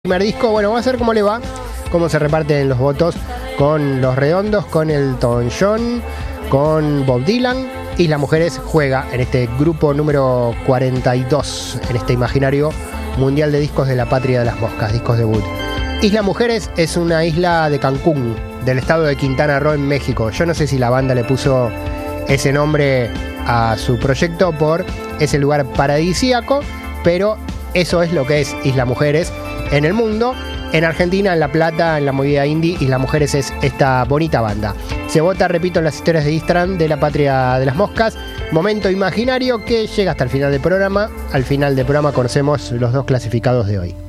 Primer disco, bueno, vamos a ver cómo le va, cómo se reparten los votos con Los Redondos, con Elton John, con Bob Dylan. Isla Mujeres juega en este grupo número 42, en este imaginario mundial de discos de la patria de las moscas, discos debut. Isla Mujeres es una isla de Cancún, del estado de Quintana Roo en México. Yo no sé si la banda le puso ese nombre a su proyecto por ese lugar paradisíaco, pero eso es lo que es Isla Mujeres en el mundo. En Argentina, en La Plata, en la movida indie, Isla Mujeres es esta bonita banda. Se vota, repito, en las historias de Instagram de la patria de las moscas. Momento imaginario que llega hasta el final del programa. Al final del programa conocemos los dos clasificados de hoy.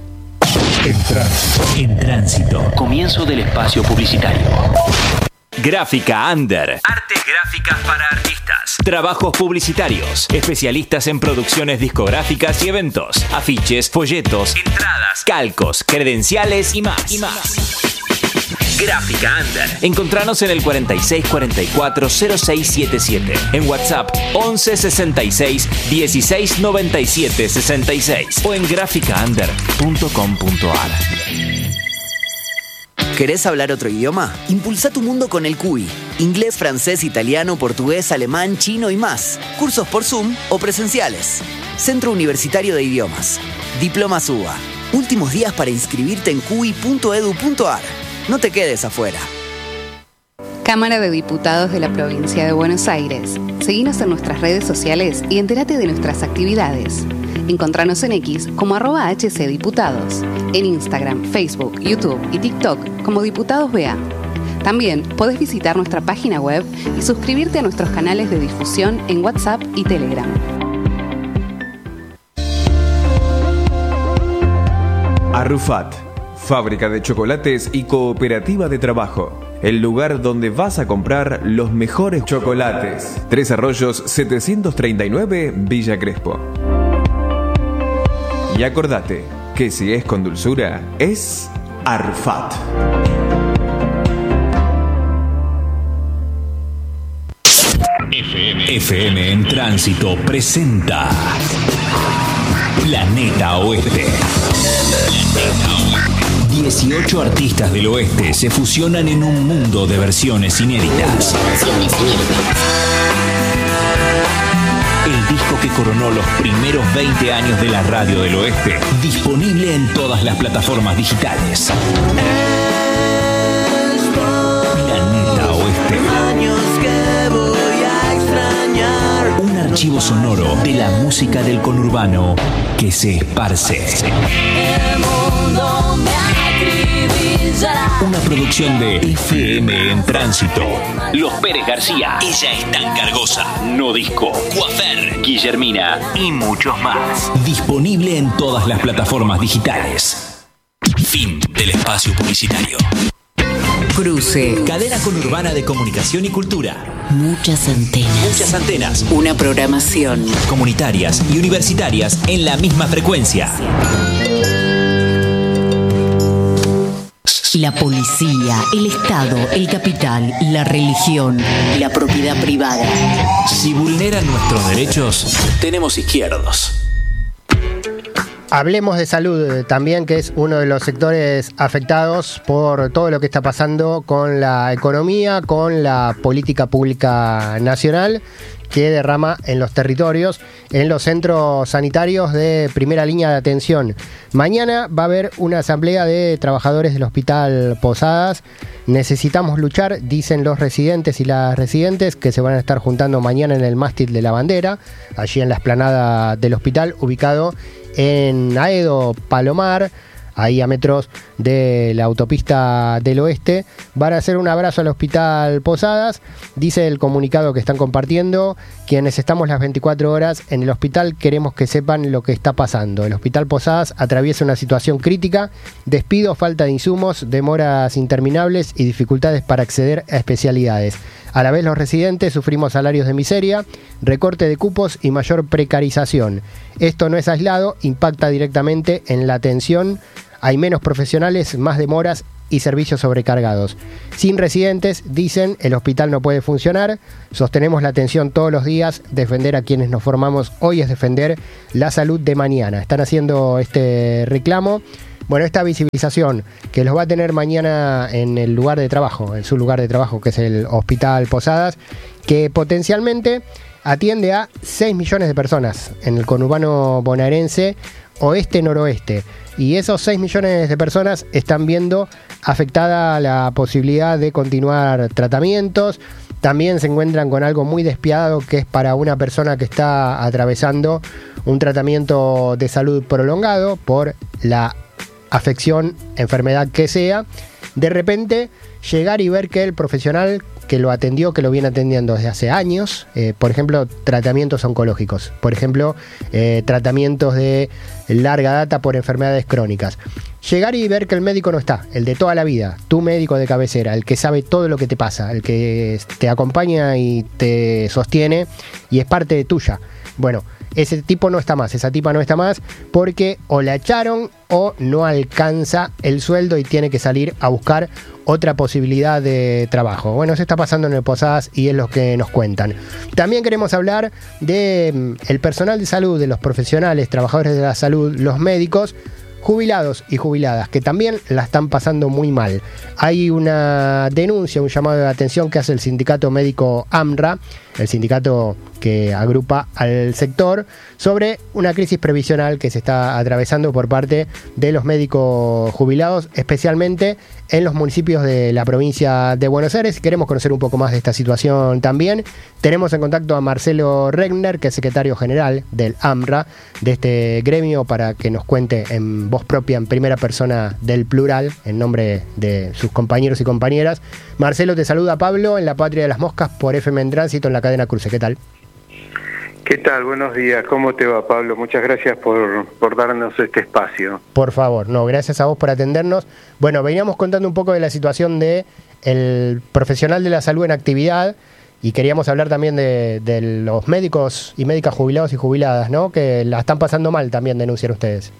En tránsito. Comienzo del espacio publicitario. Gráfica Under. Artes gráficas para artistas. Trabajos publicitarios. Especialistas en producciones discográficas y eventos. Afiches, folletos, entradas, calcos, credenciales y más. Gráfica Under. Encontranos en el 4644-0677. En WhatsApp 1166 1697 66 o en graficaunder.com.ar. ¿Querés hablar otro idioma? Impulsa tu mundo con el CUI. Inglés, francés, italiano, portugués, alemán, chino y más. Cursos por Zoom o presenciales. Centro Universitario de Idiomas. Diplomas UBA. Últimos días para inscribirte en cui.edu.ar. No te quedes afuera. Cámara de Diputados de la Provincia de Buenos Aires. Seguinos en nuestras redes sociales y entérate de nuestras actividades. Encontranos en X como @HCDiputados, en Instagram, Facebook, YouTube y TikTok como Diputados BA. También podés visitar nuestra página web y suscribirte a nuestros canales de difusión en WhatsApp y Telegram. Arrufat, fábrica de chocolates y cooperativa de trabajo. El lugar donde vas a comprar los mejores chocolates. 3 Arroyos 739 Villa Crespo. Y acordate que si es con dulzura, es Arrufat. FM en Tránsito presenta Planeta Oeste. 18 artistas del oeste se fusionan en un mundo de versiones inéditas. El disco que coronó los primeros 20 años de la radio del oeste, disponible en todas las plataformas digitales. Planeta Oeste. Un archivo sonoro de la música del conurbano que se esparce. Una producción de FM en Tránsito. Los Pérez García, Ella es tan cargosa, No Disco, Coafer, Guillermina y muchos más. Disponible en todas las plataformas digitales. Fin del espacio publicitario. Cruce. Cadena conurbana de comunicación y cultura. Muchas antenas. Una programación Comunitarias y universitarias en la misma frecuencia. La policía, el Estado, el capital, la religión, la propiedad privada. Si vulneran nuestros derechos, tenemos izquierdos. Hablemos de salud también, que es uno de los sectores afectados por todo lo que está pasando con la economía, con la política pública nacional que derrama en los territorios, en los centros sanitarios de primera línea de atención. Mañana va a haber una asamblea de trabajadores del Hospital Posadas. Necesitamos luchar, dicen los residentes y las residentes, que se van a estar juntando mañana en el mástil de la bandera, allí en la explanada del hospital, ubicado en Aedo Palomar, ahí a metros de la autopista del oeste. Van a hacer un abrazo al Hospital Posadas. Dice el comunicado que están compartiendo: quienes estamos las 24 horas en el hospital queremos que sepan lo que está pasando. El Hospital Posadas atraviesa una situación crítica: despidos, falta de insumos, demoras interminables y dificultades para acceder a especialidades. A la vez, los residentes sufrimos salarios de miseria, recorte de cupos y mayor precarización. Esto no es aislado, impacta directamente en la atención. Hay menos profesionales, más demoras y servicios sobrecargados. Sin residentes, dicen, el hospital no puede funcionar. Sostenemos la atención todos los días. Defender a quienes nos formamos hoy es defender la salud de mañana. Están haciendo este reclamo. Bueno, esta visibilización que los va a tener mañana en el lugar de trabajo, en su lugar de trabajo, que es el Hospital Posadas, que potencialmente atiende a 6 millones de personas en el conurbano bonaerense oeste-noroeste. Y esos 6 millones de personas están viendo afectada la posibilidad de continuar tratamientos. También se encuentran con algo muy despiadado, que es para una persona que está atravesando un tratamiento de salud prolongado por la afección, enfermedad que sea, de repente llegar y ver que el profesional que lo atendió, que lo viene atendiendo desde hace años, por ejemplo, tratamientos oncológicos, por ejemplo, tratamientos de larga data por enfermedades crónicas. Llegar y ver que el médico no está, el de toda la vida, tu médico de cabecera, el que sabe todo lo que te pasa, el que te acompaña y te sostiene y es parte de tuya. Bueno, ese tipo no está más, esa tipa no está más porque o la echaron o no alcanza el sueldo y tiene que salir a buscar otra posibilidad de trabajo. Bueno, eso está pasando en el Posadas y es lo que nos cuentan. También queremos hablar de el personal de salud, de los profesionales, trabajadores de la salud, los médicos, jubilados y jubiladas, que también la están pasando muy mal. Hay una denuncia, un llamado de atención que hace el sindicato médico AMRA, el sindicato que agrupa al sector, sobre una crisis previsional que se está atravesando por parte de los médicos jubilados, especialmente en los municipios de la provincia de Buenos Aires. Queremos conocer un poco más de esta situación también. Tenemos en contacto a Marcelo Regner, que es secretario general del AMRA, de este gremio, para que nos cuente en voz propia, en primera persona del plural, en nombre de sus compañeros y compañeras. Marcelo, te saluda Pablo en La Patria de las Moscas por FM en Tránsito en la cadena Cruce. ¿Qué tal? ¿Qué tal? Buenos días. ¿Cómo te va, Pablo? Muchas gracias por darnos este espacio. Por favor, no, gracias a vos por atendernos. Bueno, veníamos contando un poco de la situación de el profesional de la salud en actividad y queríamos hablar también de los médicos y médicas jubilados y jubiladas, ¿no? Que la están pasando mal también, denuncian ustedes.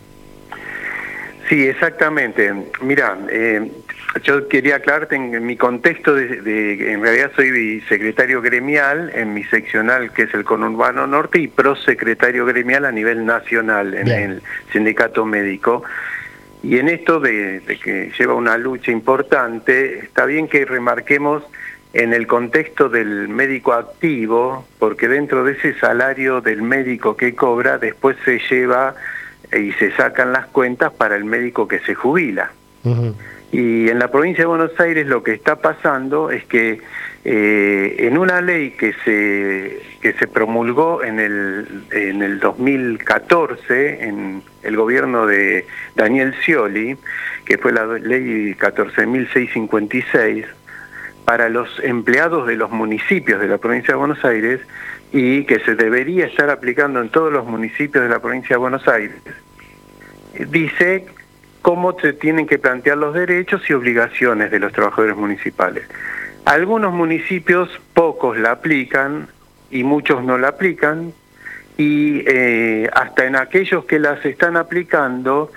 Sí, exactamente. Mira, yo quería aclararte en mi contexto en realidad soy secretario gremial en mi seccional, que es el conurbano norte, y prosecretario gremial a nivel nacional en el sindicato médico. Y en esto de que lleva una lucha importante, está bien que remarquemos en el contexto del médico activo, porque dentro de ese salario del médico que cobra, después se lleva y se sacan las cuentas para el médico que se jubila. Uh-huh. Y en la provincia de Buenos Aires lo que está pasando es que en una ley que se promulgó en el 2014, en el gobierno de Daniel Scioli, que fue la ley 14.656, para los empleados de los municipios de la provincia de Buenos Aires, y que se debería estar aplicando en todos los municipios de la provincia de Buenos Aires, dice cómo se tienen que plantear los derechos y obligaciones de los trabajadores municipales. Algunos municipios, pocos la aplican y muchos no la aplican, y hasta en aquellos que las están aplicando,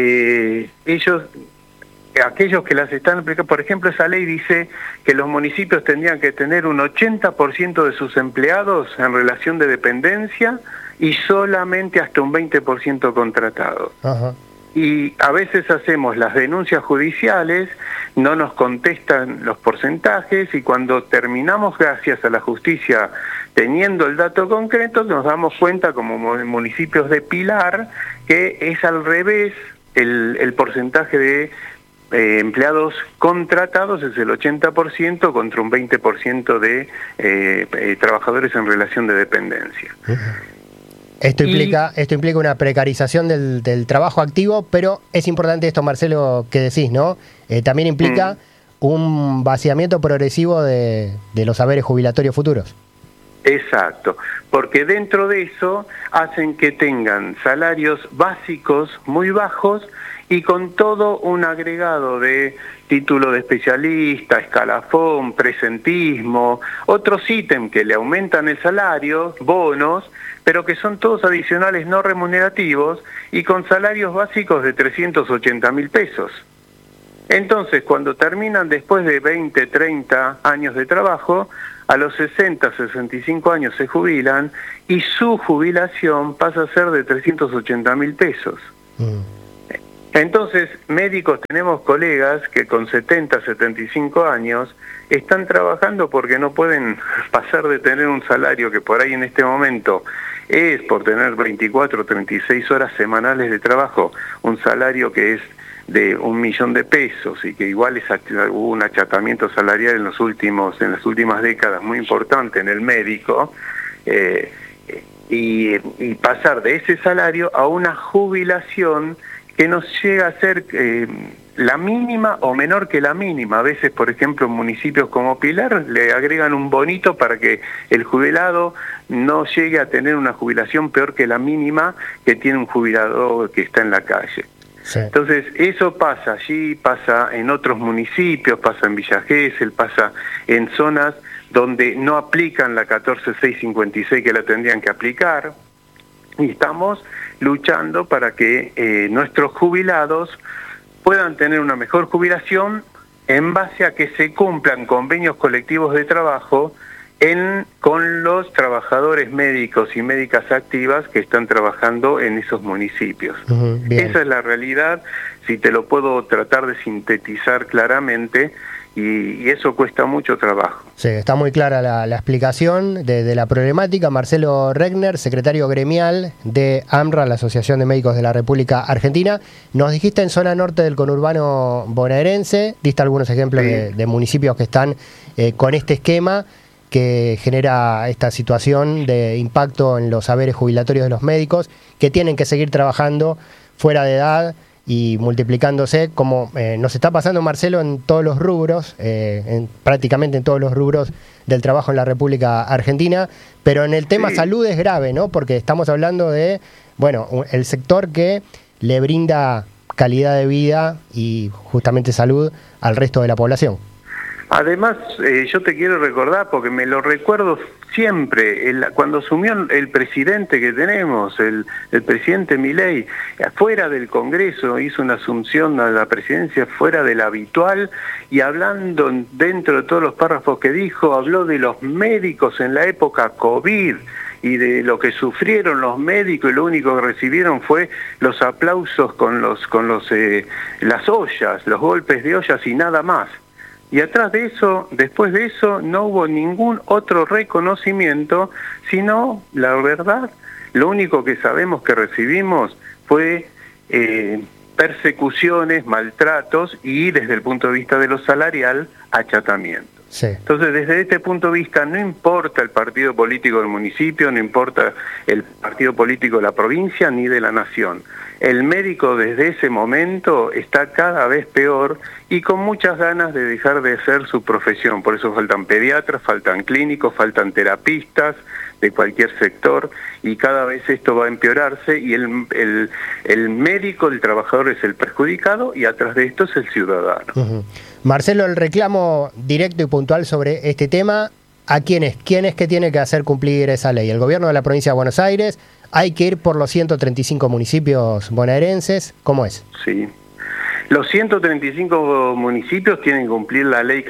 aquellos que las están aplicando, por ejemplo, esa ley dice que los municipios tendrían que tener un 80% de sus empleados en relación de dependencia y solamente hasta un 20% contratados. Ajá. Y a veces hacemos las denuncias judiciales, no nos contestan los porcentajes, y cuando terminamos, gracias a la justicia, teniendo el dato concreto, nos damos cuenta, como en municipios de Pilar, que es al revés, el porcentaje de empleados contratados es el 80% contra un 20% de trabajadores en relación de dependencia. Uh-huh. Esto implica una precarización del trabajo activo, pero es importante esto, Marcelo, que decís, ¿no? También implica un vaciamiento progresivo de los saberes jubilatorios futuros. Exacto, porque dentro de eso hacen que tengan salarios básicos muy bajos y con todo un agregado de título de especialista, escalafón, presentismo, otros ítems que le aumentan el salario, bonos, pero que son todos adicionales no remunerativos y con salarios básicos de 380.000 pesos. Entonces, cuando terminan después de 20, 30 años de trabajo, a los 60, 65 años se jubilan y su jubilación pasa a ser de 380.000 pesos. Entonces, médicos, tenemos colegas que con 70, 75 años están trabajando porque no pueden pasar de tener un salario que por ahí en este momento es, por tener 24 o 36 horas semanales de trabajo, un salario que es de 1 millón de pesos y que igual hubo un achatamiento salarial en las últimas décadas muy importante en el médico, y pasar de ese salario a una jubilación que nos llega a ser la mínima o menor que la mínima. A veces, por ejemplo, en municipios como Pilar le agregan un bonito para que el jubilado no llegue a tener una jubilación peor que la mínima que tiene un jubilado que está en la calle. Sí. Entonces, eso pasa allí, pasa en otros municipios, pasa en Villa Gesell, pasa en zonas donde no aplican la 14656 que la tendrían que aplicar, y estamos luchando para que nuestros jubilados puedan tener una mejor jubilación en base a que se cumplan convenios colectivos de trabajo con los trabajadores médicos y médicas activas que están trabajando en esos municipios. Esa es la realidad, si te lo puedo tratar de sintetizar claramente, y eso cuesta mucho trabajo. Sí, está muy clara la explicación de la problemática. Marcelo Regner, secretario gremial de AMRA, la Asociación de Médicos de la República Argentina. Nos dijiste en zona norte del conurbano bonaerense, diste algunos ejemplos de municipios que están con este esquema que genera esta situación de impacto en los saberes jubilatorios de los médicos, que tienen que seguir trabajando fuera de edad y multiplicándose, como nos está pasando, Marcelo, en todos los rubros, prácticamente en todos los rubros del trabajo en la República Argentina, pero en el tema salud es grave, ¿no? Porque estamos hablando de, bueno, el sector que le brinda calidad de vida y justamente salud al resto de la población. Además, yo te quiero recordar, porque me lo recuerdo siempre, cuando asumió el presidente que tenemos, el presidente Milei, fuera del Congreso, hizo una asunción a la presidencia fuera de la habitual, y hablando dentro de todos los párrafos que dijo, habló de los médicos en la época COVID, y de lo que sufrieron los médicos, y lo único que recibieron fue los aplausos con las ollas, los golpes de ollas y nada más. Y atrás de eso, después de eso, no hubo ningún otro reconocimiento, sino, la verdad, lo único que sabemos que recibimos fue persecuciones, maltratos y, desde el punto de vista de lo salarial, achatamiento. Sí. Entonces, desde este punto de vista, no importa el partido político del municipio, no importa el partido político de la provincia ni de la nación. El médico desde ese momento está cada vez peor y con muchas ganas de dejar de hacer su profesión. Por eso faltan pediatras, faltan clínicos, faltan terapistas de cualquier sector, y cada vez esto va a empeorarse, y el médico, el trabajador, es el perjudicado, y atrás de esto es el ciudadano. Marcelo, el reclamo directo y puntual sobre este tema, ¿a quién es? ¿Quién es que tiene que hacer cumplir esa ley? ¿El gobierno de la provincia de Buenos Aires? ¿Hay que ir por los 135 municipios bonaerenses? ¿Cómo es? Sí. Los 135 municipios tienen que cumplir la ley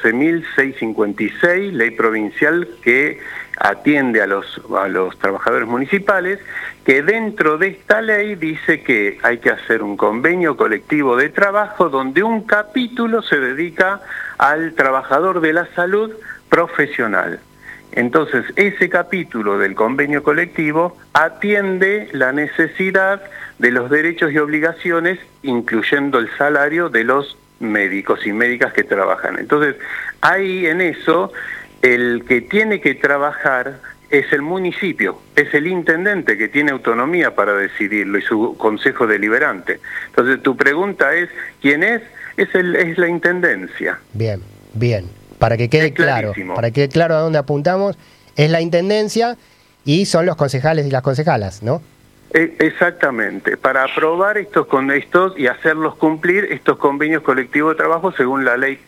14.656, ley provincial que atiende a los trabajadores municipales, que dentro de esta ley dice que hay que hacer un convenio colectivo de trabajo donde un capítulo se dedica al trabajador de la salud profesional. Entonces, ese capítulo del convenio colectivo atiende la necesidad de los derechos y obligaciones, incluyendo el salario de los médicos y médicas que trabajan. Entonces, ahí en eso, el que tiene que trabajar es el municipio, es el intendente que tiene autonomía para decidirlo y su consejo deliberante. Entonces, tu pregunta es, ¿quién es? Es la intendencia. Bien, bien. Para que quede claro, a dónde apuntamos, es la intendencia y son los concejales y las concejalas, ¿no? Exactamente, para aprobar estos y hacerlos cumplir estos convenios colectivos de trabajo según la ley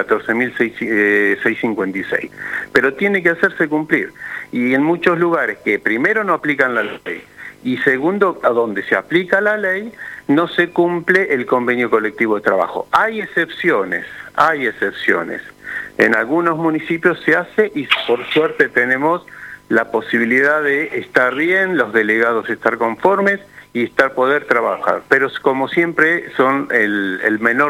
14.656. Pero tiene que hacerse cumplir. Y en muchos lugares que primero no aplican la ley y segundo, a donde se aplica la ley, no se cumple el convenio colectivo de trabajo. Hay excepciones. En algunos municipios se hace y por suerte tenemos la posibilidad de estar bien, los delegados estar conformes y poder trabajar. Pero como siempre son el menor